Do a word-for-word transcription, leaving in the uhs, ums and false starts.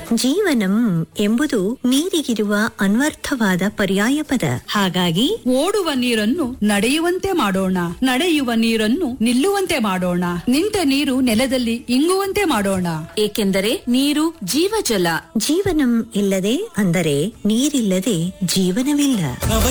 ಜೀವನಂ ಎಂಬುದು ನೀರಿಗಿರುವ ಅನ್ವರ್ಥವಾದ ಪರ್ಯಾಯ ಪದ. ಹಾಗಾಗಿ ಓಡುವ ನೀರನ್ನು ನಡೆಯುವಂತೆ ಮಾಡೋಣ, ನಡೆಯುವ ನೀರನ್ನು ನಿಲ್ಲುವಂತೆ ಮಾಡೋಣ, ನಿಂತ ನೀರು ನೆಲದಲ್ಲಿ ಇಂಗುವಂತೆ ಮಾಡೋಣ. ಏಕೆಂದರೆ ನೀರು ಜೀವಜಲ. ಜೀವನಂ ಇಲ್ಲದೆ ಅಂದರೆ ನೀರಿಲ್ಲದೆ ಜೀವನವಿಲ್ಲ.